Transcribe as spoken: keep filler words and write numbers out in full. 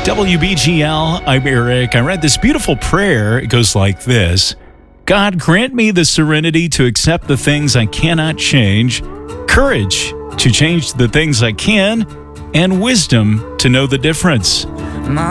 W B G L, I'm Eric. I read this beautiful prayer. It goes like this: God, grant me the serenity to accept the things I cannot change, courage to change the things I can, and wisdom to know the difference.